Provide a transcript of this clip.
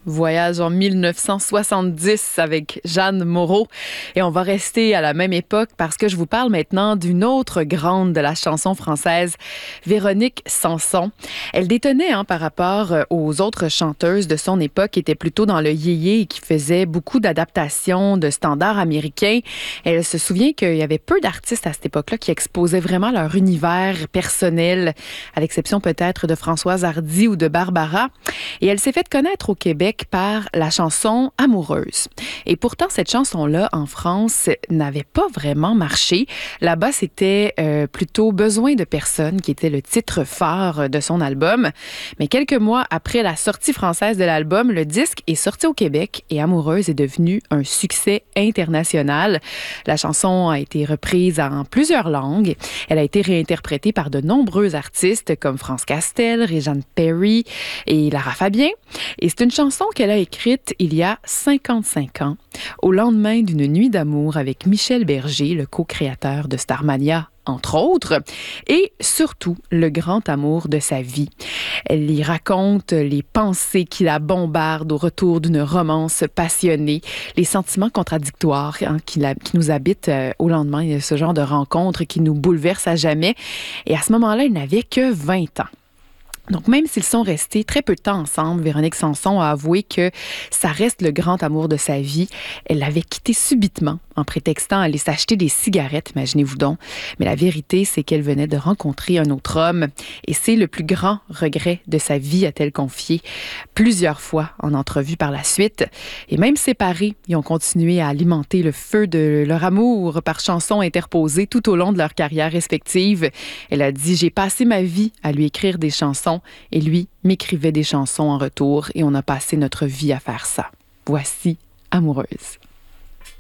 voyage en 1970 avec Jeanne Moreau. Et on va rester à la même époque parce que je vous parle maintenant d'une autre grande de la chanson française, Véronique Sanson. Elle détonnait par rapport aux autres chanteuses de son époque qui étaient plutôt dans le yéyé et qui faisaient beaucoup d'adaptations de standards américains. Elle se souvient qu'il y avait peu d'artistes à cette époque-là qui exposaient vraiment leur univers personnel, à l'exception peut-être de Françoise Hardy ou de Barbara. Et elle s'est faite connaître au Québec par la chanson Amoureuse. Et pourtant, cette chanson-là, en France, n'avait pas vraiment marché. Là-bas, c'était plutôt Besoin de personne qui était le titre phare de son album. Mais quelques mois après la sortie française de l'album, le disque est sorti au Québec et Amoureuse est devenue un succès international. La chanson a été reprise en plusieurs langues. Elle a été réinterprétée par de nombreux artistes comme France Castel, Réjeanne Perry et Lara Fabian. Et c'est une chanson qu'elle a écrite il y a 55 ans, au lendemain d'une nuit d'amour avec Michel Berger, le co-créateur de Starmania, entre autres, et surtout le grand amour de sa vie. Elle y raconte les pensées qui la bombardent au retour d'une romance passionnée, les sentiments contradictoires qui nous habitent au lendemain de ce genre de rencontre qui nous bouleverse à jamais. Et à ce moment-là, elle n'avait que 20 ans. Donc, même s'ils sont restés très peu de temps ensemble, Véronique Sanson a avoué que ça reste le grand amour de sa vie. Elle l'avait quitté subitement en prétextant aller s'acheter des cigarettes, imaginez-vous donc. Mais la vérité, c'est qu'elle venait de rencontrer un autre homme. Et c'est le plus grand regret de sa vie, a-t-elle confié plusieurs fois en entrevue par la suite. Et même séparés, ils ont continué à alimenter le feu de leur amour par chansons interposées tout au long de leur carrière respective. Elle a dit « J'ai passé ma vie à lui écrire des chansons et lui m'écrivait des chansons en retour et on a passé notre vie à faire ça. » Voici Amoureuse.